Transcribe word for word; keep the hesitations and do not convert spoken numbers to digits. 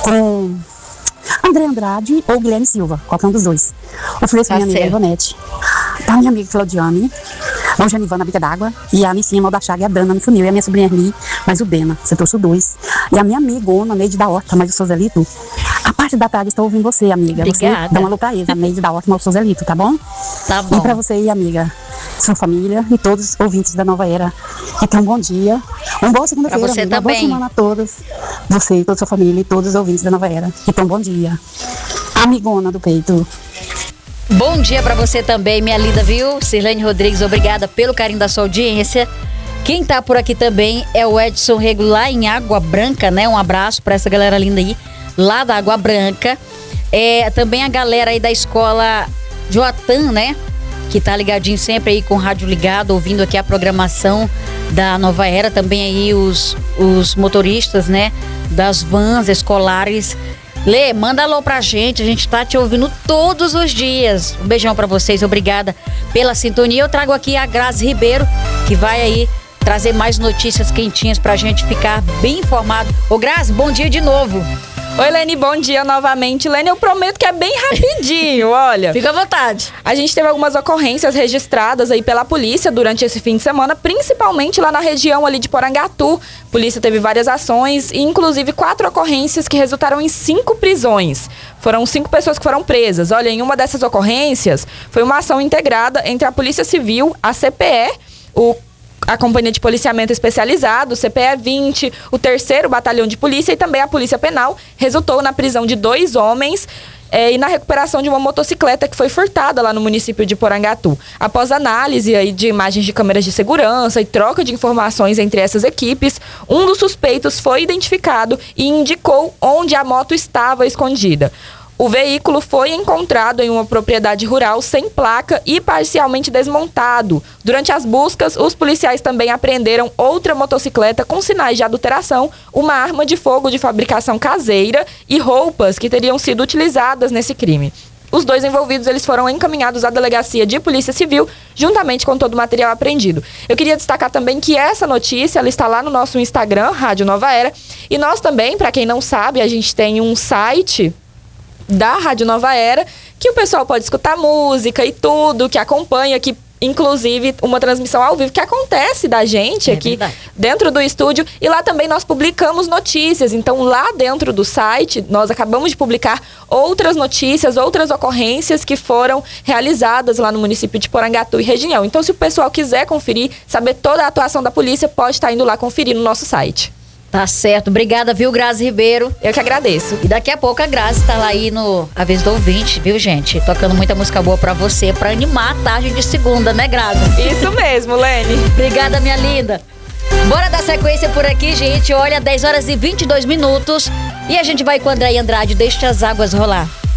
com André Andrade ou Guilherme Silva, qualquer um dos dois. Ofereço pra Tá minha amiga certo. Ivonete, pra minha amiga Claudiane, a Janivan na Bica d'Água, e a Anicinha Mal da Chaga e a Dana no Funil, e a minha sobrinha Erli, mais o Bena, você trouxe o dois. E a minha amigona, Neide da Horta, mais o Sozelito. A parte da tarde estou ouvindo você, amiga. Obrigada. Você dá um alô pra eles, a Neide da Horta, mais o Sozelito, tá bom? Tá bom. E pra você e amiga, sua família e todos os ouvintes da Nova Era. Então, um bom dia, uma boa segunda-feira, Pra você amiga, uma boa também. semana a todos. Você e toda a sua família e todos os ouvintes da Nova Era. Então, bom dia. Amigona do peito. Bom dia pra você também, minha linda, viu? Sirlene Rodrigues, obrigada pelo carinho da sua audiência. Quem tá por aqui também é o Edson Rego, lá em Água Branca, né? Um abraço pra essa galera linda aí, lá da Água Branca. É, também a galera aí da escola Joatan, né? Que tá ligadinho sempre aí com o rádio ligado, ouvindo aqui a programação da Nova Era. Também aí os, os motoristas, né? Das vans escolares. Lê, manda alô pra gente, a gente tá te ouvindo todos os dias. Um beijão pra vocês, obrigada pela sintonia. Eu trago aqui a Grazi Ribeiro, que vai aí trazer mais notícias quentinhas pra gente ficar bem informado. Ô Grazi, bom dia de novo. Oi, Lene, bom dia novamente. Lene, eu prometo que é bem rapidinho, olha. Fica à vontade. A gente teve algumas ocorrências registradas aí pela polícia durante esse fim de semana, principalmente lá na região ali de Porangatu. A polícia teve várias ações e inclusive quatro ocorrências que resultaram em cinco prisões. Foram cinco pessoas que foram presas. Olha, em uma dessas ocorrências foi uma ação integrada entre a Polícia Civil, a C P E, o a Companhia de Policiamento Especializado, o C P E vinte, o terceiro Batalhão de Polícia e também a Polícia Penal. Resultou na prisão de dois homens é, e na recuperação de uma motocicleta que foi furtada lá no município de Porangatu. Após análise aí de imagens de câmeras de segurança e troca de informações entre essas equipes, um dos suspeitos foi identificado e indicou onde a moto estava escondida. O veículo foi encontrado em uma propriedade rural sem placa e parcialmente desmontado. Durante as buscas, os policiais também apreenderam outra motocicleta com sinais de adulteração, uma arma de fogo de fabricação caseira e roupas que teriam sido utilizadas nesse crime. Os dois envolvidos eles foram encaminhados à Delegacia de Polícia Civil, juntamente com todo o material apreendido. Eu queria destacar também que essa notícia ela está lá no nosso Instagram, Rádio Nova Era. E nós também, para quem não sabe, a gente tem um site da Rádio Nova Era, que o pessoal pode escutar música e tudo, que acompanha, que inclusive uma transmissão ao vivo que acontece da gente É aqui verdade. dentro do estúdio, e lá também nós publicamos notícias. Então lá dentro do site nós acabamos de publicar outras notícias, outras ocorrências que foram realizadas lá no município de Porangatu e região. Então se o pessoal quiser conferir, saber toda a atuação da polícia, pode estar indo lá conferir no nosso site. Tá certo, obrigada, viu, Grazi Ribeiro? Eu que agradeço. E daqui a pouco a Grazi tá lá aí no A Vez do Ouvinte, viu, gente? Tocando muita música boa pra você, pra animar a tarde de segunda, né, Grazi? Isso mesmo, Lene. Obrigada, minha linda. Bora dar sequência por aqui, gente. Olha, dez horas e vinte e dois minutos. E a gente vai com André Andrade, Deixa as Águas Rolar.